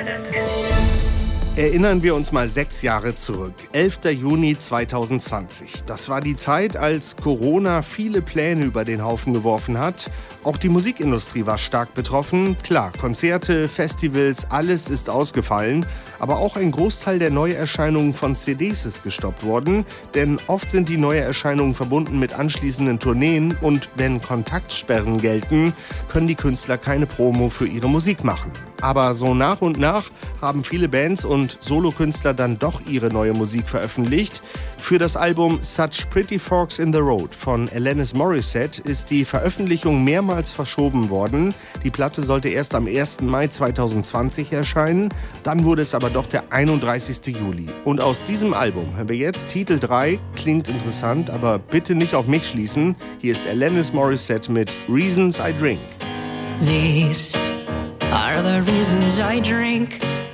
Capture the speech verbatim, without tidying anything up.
Erinnern wir uns mal sechs Jahre zurück. elfter Juni zweitausendzwanzig. Das war die Zeit, als Corona viele Pläne über den Haufen geworfen hat. Auch die Musikindustrie war stark betroffen. Klar, Konzerte, Festivals, alles ist ausgefallen. Aber auch ein Großteil der Neuerscheinungen von C Ds ist gestoppt worden. Denn oft sind die Neuerscheinungen verbunden mit anschließenden Tourneen. Und wenn Kontaktsperren gelten, können die Künstler keine Promo für ihre Musik machen. Aber so nach und nach haben viele Bands und Solokünstler dann doch ihre neue Musik veröffentlicht. Für das Album Such Pretty Forks in the Road von Alanis Morissette ist die Veröffentlichung mehrmals verschoben worden. Die Platte sollte erst am ersten Mai zweitausendzwanzig erscheinen, dann wurde es aber doch der einunddreißigster Juli. Und aus diesem Album hören wir jetzt Titel drei, klingt interessant, aber bitte nicht auf mich schließen. Hier ist Alanis Morissette mit Reasons I Drink. These are the reasons I drink.